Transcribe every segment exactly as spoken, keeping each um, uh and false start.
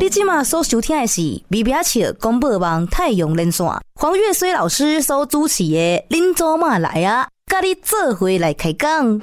你现在所收听的是微表笑广播网太阳连线，黄月水老师所主持的恁祖妈来啊，跟你做伙来开讲。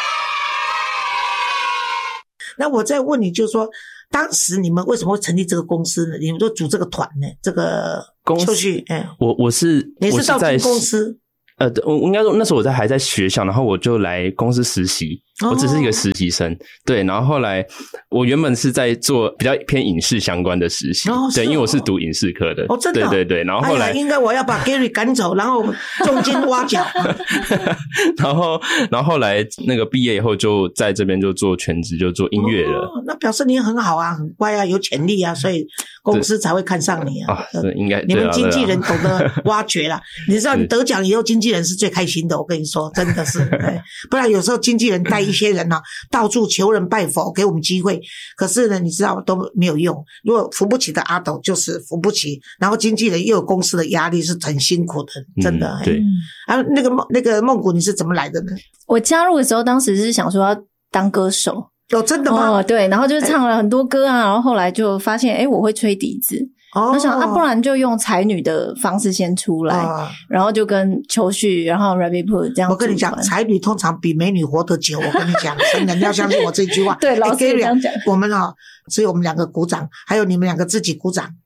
那我再问你，就是说当时你们为什么会成立这个公司呢？你们都组这个团呢？这个公司， 哎， 我我是你是到进公司？ 呃，我应该说那时候我在还在学校，然后我就来公司实习，哦、我只是一个实习生，对。然后后来我原本是在做比较偏影视相关的实习，哦、对，因为我是读影视科的， 哦，真的、哦， 对对对。然后后来、 哎、应该我要把 Gary 赶走，然后重金挖角。 然后然后后来那个毕业以后就在这边就做全职，就做音乐了、 哦。那表示你很好啊，很乖啊，有潜力啊，所以公司才会看上你啊。 啊，是应该你们经纪人懂得挖掘啦。你知道你得奖以后，经纪人是最开心的，我跟你说，真的是。不然有时候经纪人带一些人啊，到处求人拜佛，给我们机会，可是呢，你知道都没有用。如果扶不起的阿斗就是扶不起，然后经纪人又有公司的压力，是很辛苦的，真的。 嗯、对。 啊，那个那个梦谷你是怎么来的呢？ 我加入的时候，当时是想说要当歌手。 哦，真的吗？ 哦，对，然后就唱了很多歌啊，然后后来就发现，诶，我会吹笛子。哦，我想啊，不然就用才女的方式先出来，哦、然后就跟秋旭，然后 Rabbit Poo 这样。 我跟你讲，才女通常比美女活得久。我跟你讲，真的，你要相信我这句话。 对，老师也这样讲。 我们啊，只有我们两个鼓掌，还有你们两个自己鼓掌。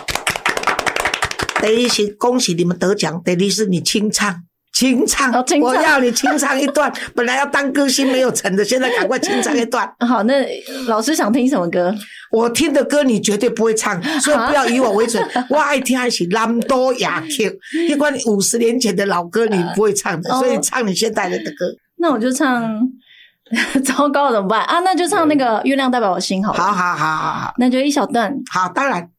第一是恭喜你们得奖，第二是你清唱。清唱，哦、清唱我要你清唱一段。本来要当歌星没有成的，现在赶快清唱一段。 好，那老师想听什么歌？ 我听的歌你绝对不会唱，所以不要以我为准。我爱听的是南都雅曲，一关五十年前的老歌你不会唱的，所以唱你现代人的歌。 那我就唱。糟糕怎么办啊？那就唱那个月亮代表我心好了。 好好好好好， 那就一小段。 好，当然。